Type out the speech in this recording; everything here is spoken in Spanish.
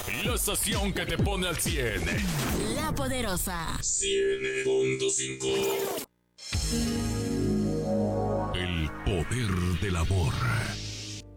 La estación que te pone al 100. La Poderosa. 100.5. El poder del amor.